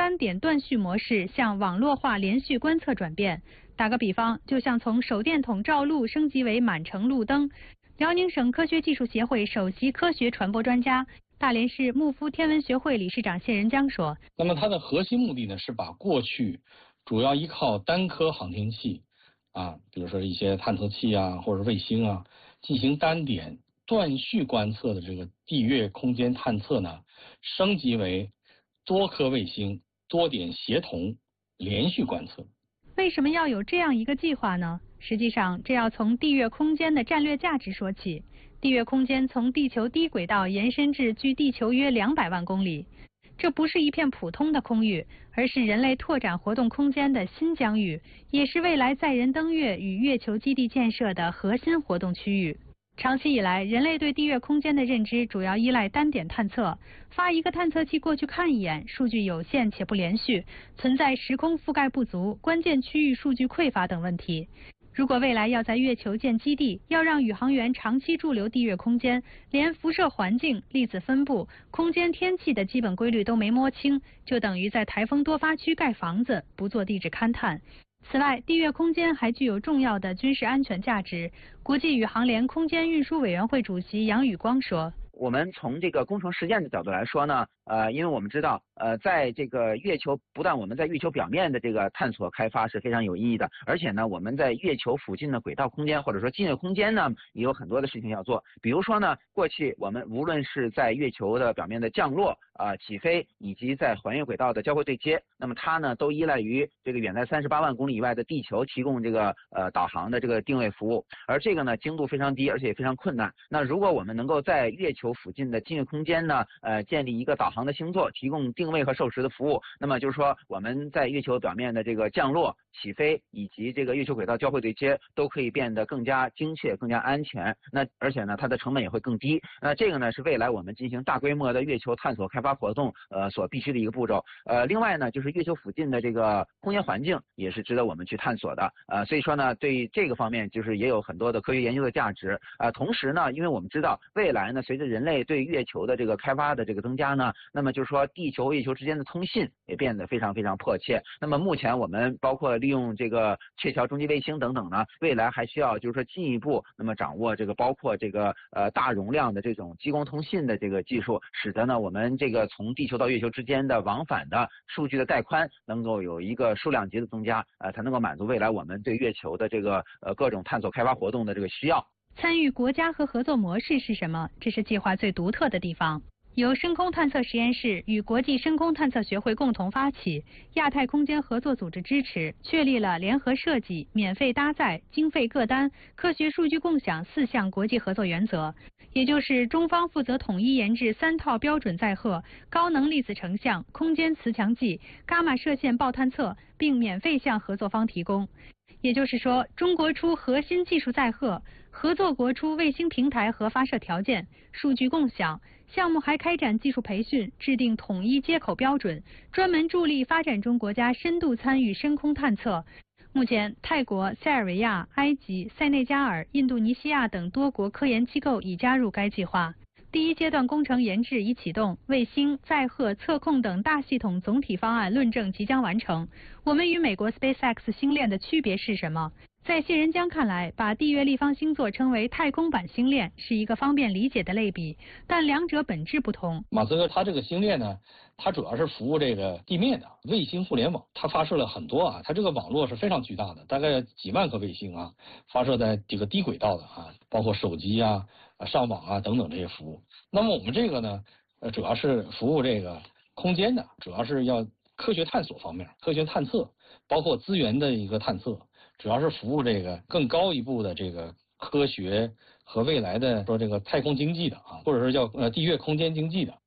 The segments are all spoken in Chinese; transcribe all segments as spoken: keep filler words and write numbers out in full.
单点断续模式向网络化连续观测转变。打个比方，就像从手电筒照路升级为满城路灯。辽宁省科学技术协会首席科学传播专家、大连市木夫天文学会理事长谢仁江说：“ 那么它的核心目的呢，是把过去主要依靠单颗航天器啊，比如说一些探测器啊，或者卫星啊，进行单点断续观测的这个地月空间探测呢，升级为多颗卫星多点协同连续观测。” 为什么要有这样一个计划呢？实际上，这要从地月空间的战略价值说起。地月空间从地球低轨道延伸至距地球约两百万公里，这不是一片普通的空域，而是人类拓展活动空间的新疆域，也是未来载人登月与月球基地建设的核心活动区域。长期以来，人类对地月空间的认知主要依赖单点探测，发一个探测器过去看一眼，数据有限且不连续，存在时空覆盖不足、关键区域数据匮乏等问题。如果未来要在月球建基地，要让宇航员长期驻留地月空间，连辐射环境、粒子分布、空间天气的基本规律都没摸清，就等于在台风多发区盖房子，不做地质勘探。此外，地月空间还具有重要的军事安全价值。国际宇航联空间运输委员会主席杨宇光说：“ 我们从这个工程实践的角度来说呢，呃，因为我们知道，呃，在这个月球，不但我们在月球表面的这个探索开发是非常有意义的，而且呢，我们在月球附近的轨道空间或者说近月空间呢，也有很多的事情要做。比如说呢，过去我们无论是在月球的表面的降落、啊、呃、起飞，以及在环月轨道的交会对接，那么它呢都依赖于这个远在三十八万公里以外的地球提供这个呃导航的这个定位服务，而这个呢精度非常低，而且也非常困难。那如果我们能够在月球附近的近月空间呢，呃，建立一个导航的星座，提供定位和授时的服务，那么就是说我们在月球表面的这个降落、起飞以及这个月球轨道交会对接都可以变得更加精确、更加安全。那而且呢，它的成本也会更低。那这个呢是未来我们进行大规模的月球探索开发活动呃所必须的一个步骤。呃，另外呢，就是月球附近的这个空间环境也是值得我们去探索的。呃，所以说呢，对这个方面就是也有很多的科学研究的价值。呃，同时呢，因为我们知道未来呢，随着人类对月球的这个开发的这个增加呢，那么就是说地球和月球之间的通信也变得非常非常迫切。那么目前我们包括利用这个鹊桥中继卫星等等呢，未来还需要就是说进一步那么掌握这个包括这个呃大容量的这种激光通信的这个技术，使得呢我们这个从地球到月球之间的往返的数据的带宽能够有一个数量级的增加，呃才能够满足未来我们对月球的这个呃各种探索开发活动的这个需要。 参与国家和合作模式是什么？这是计划最独特的地方。由深空探测实验室与国际深空探测学会共同发起，亚太空间合作组织支持，确立了联合设计、免费搭载、经费各单、科学数据共享四项国际合作原则。也就是中方负责统一研制三套标准载荷、高能粒子成像、空间磁强计、伽马射线暴探测，并免费向合作方提供。也就是说，中国出核心技术载荷，合作国出卫星平台和发射条件、数据共享。项目还开展技术培训，制定统一接口标准，专门助力发展中国家深度参与深空探测。目前，泰国、塞尔维亚、埃及、塞内加尔、印度尼西亚等多国科研机构已加入该计划。第一阶段工程研制已启动，卫星、载荷、测控等大系统总体方案论证即将完成。我们与美国 SpaceX 星链的区别是什么？在谢仁江看来，把地月立方星座称为太空版星链是一个方便理解的类比，但两者本质不同。 马斯克他这个星链呢，它主要是服务这个地面的卫星互联网，它发射了很多啊，它这个网络是非常巨大的，大概几万颗卫星啊，发射在这个低轨道的啊，包括手机啊、上网啊等等这些服务。那么我们这个呢，呃，主要是服务这个空间的，主要是要科学探索方面，科学探测，包括资源的一个探测。主要是服务这个更高一步的这个科学和未来的说这个太空经济的啊，或者是叫呃地月空间经济的。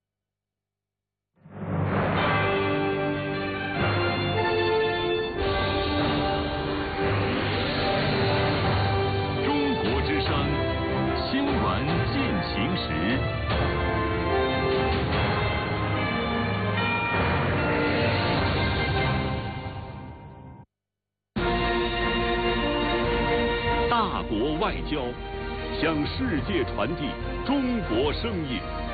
中国之声，新闻进行时。大国外交，向世界传递中国声音。